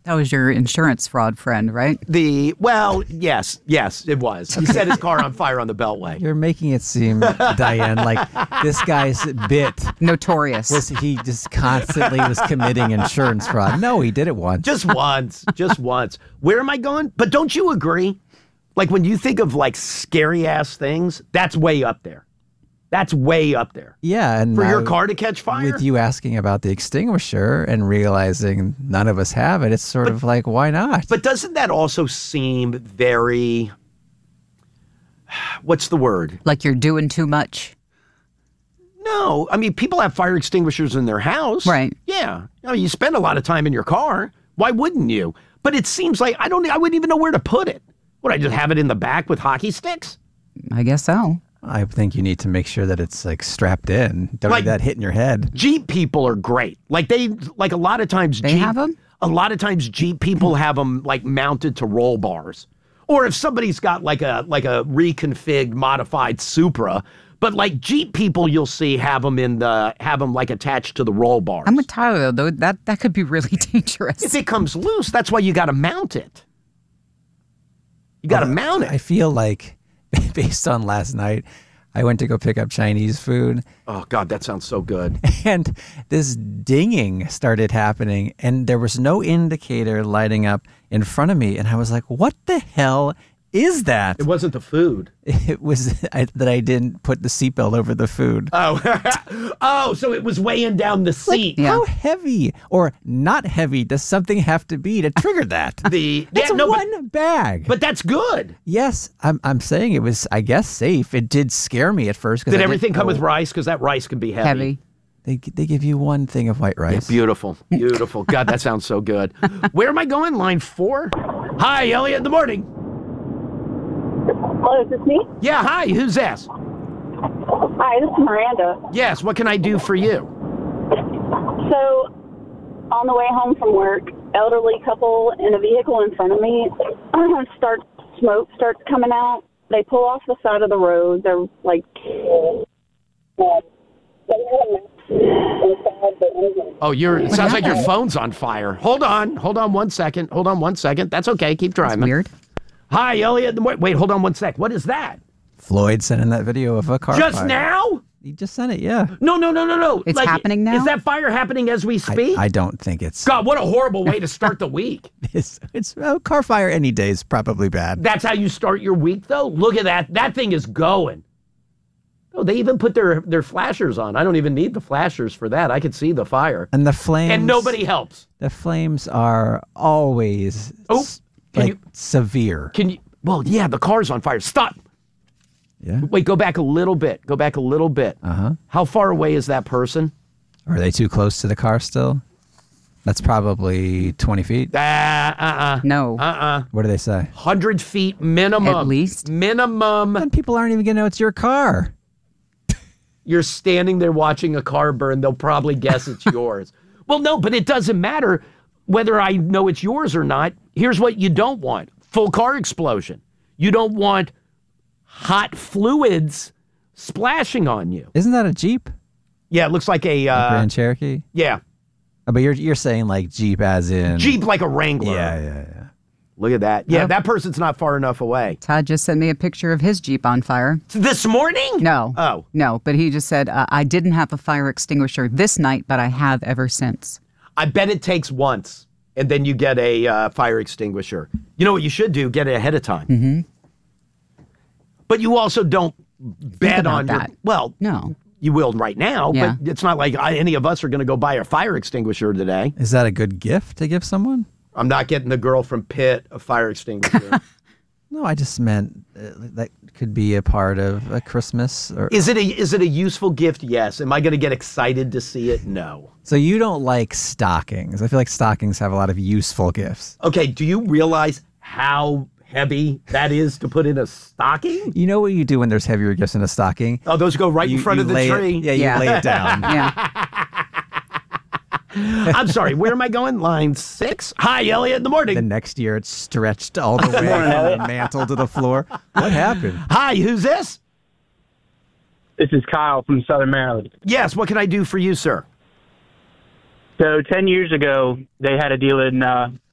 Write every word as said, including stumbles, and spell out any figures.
That was your insurance fraud friend, right? The, well, yes, yes, it was. He set his car on fire on the Beltway. You're making it seem, Diane, like this guy's bit. Notorious. Was he just constantly was committing insurance fraud? No, he did it once. Just once. Just once. Where am I going? But don't you agree? Like when you think of like scary ass things, that's way up there. That's way up there. Yeah. And for your uh, car to catch fire? With you asking about the extinguisher and realizing none of us have it, it's sort but, of like, why not? But doesn't that also seem very, what's the word? Like you're doing too much? No. I mean, people have fire extinguishers in their house. Right. Yeah. I mean, you spend a lot of time in your car. Why wouldn't you? But it seems like, I don't, I wouldn't even know where to put it. Would I just have it in the back with hockey sticks? I guess so. I think you need to make sure that it's like strapped in. Don't like, let that hitting your head. Jeep people are great. Like they, like a lot of times, they Jeep, have them. A lot of times, Jeep people have them like mounted to roll bars, or if somebody's got like a like a reconfigured, modified Supra. But like Jeep people, you'll see have them in the have them like attached to the roll bars. I'm with Tyler though. That that could be really dangerous. If it comes loose, that's why you got to mount it. You got to well, mount it. I feel like. Based on last night, I went to go pick up Chinese food. Oh, God, that sounds so good. And this dinging started happening, and there was no indicator lighting up in front of me. And I was like, what the hell is that? It wasn't the food. It was I, that I didn't put the seatbelt over the food. Oh, oh, so it was weighing down the seat. Like, yeah. How heavy or not heavy does something have to be to trigger that? the That's yeah, no, one but, bag. But that's good. Yes, I'm. I'm saying it was, I guess, safe. It did scare me at first. Did I everything come know. with rice? Because that rice can be heavy. Heavy. They they give you one thing of white rice. Yeah, beautiful, beautiful. God, that sounds so good. Where am I going? Line four. Hi, Elliot. In the morning. Hello, is this me? Yeah, hi. Who's this? Hi, this is Miranda. Yes, what can I do for you? So, on the way home from work, elderly couple in a vehicle in front of me starts smoke starts coming out. They pull off the side of the road. They're like, oh, you're. It sounds like your phone's on fire. Hold on, hold on one second. Hold on one second. That's okay. Keep driving. That's weird. Hi, Elliot. Wait, hold on one sec. What is that? Floyd sent in that video of a car Just fire. now? He just sent it, yeah. No, no, no, no, no. It's happening now? Is that fire happening as we speak? I, I don't think it's... God, what a horrible way to start the week. It's, it's a car fire any day is probably bad. That's how you start your week, though? Look at that. That thing is going. Oh, they even put their, their flashers on. I don't even need the flashers for that. I can see the fire. And the flames... And nobody helps. The flames are always oh, s- like you, severe. Can you... Well, yeah, the car's on fire. Stop. Yeah. Wait, go back a little bit. Go back a little bit. Uh-huh. How far away is that person? Are they too close to the car still? That's probably twenty feet. Uh, uh-uh. No. Uh-uh. What do they say? one hundred feet minimum. At least. Minimum. Then people aren't even going to know it's your car. You're standing there watching a car burn. They'll probably guess it's yours. Well, no, but it doesn't matter whether I know it's yours or not. Here's what you don't want. Full car explosion. You don't want hot fluids splashing on you. Isn't that a Jeep? Yeah, it looks like a... Uh, a Grand Cherokee? Yeah. Oh, but you're you're saying like Jeep as in... Jeep like a Wrangler. Yeah, yeah, yeah. Look at that. Yeah, Yep. that person's not far enough away. Todd just sent me a picture of his Jeep on fire. This morning? No. Oh. No, but he just said, uh, I didn't have a fire extinguisher this night, but I have ever since. I bet it takes once, and then you get a uh, fire extinguisher. You know what you should do? Get it ahead of time. Mm-hmm. But you also don't bet about on your... that. Well, No. you will right now, Yeah. but it's not like I, any of us are going to go buy a fire extinguisher today. Is that a good gift to give someone? I'm not getting the girl from Pitt a fire extinguisher. No, I just meant uh, that could be a part of a Christmas. Or Is it a is it a useful gift? Yes. Am I going to get excited to see it? No. So you don't like stockings. I feel like stockings have a lot of useful gifts. Okay, do you realize how heavy that is to put in a stocking? You know what you do when there's heavier gifts in a stocking? Oh, those go right You- in front you of the lay it- tree. yeah, you Yeah. lay it down. Yeah. I'm sorry, where am I going? Line six? Hi, Elliot, in the morning. The next year it's stretched all the way from the mantle to the floor. What happened? Hi, who's this? This is Kyle from Southern Maryland. Yes, what can I do for you, sir? So ten years ago, they had a deal in uh,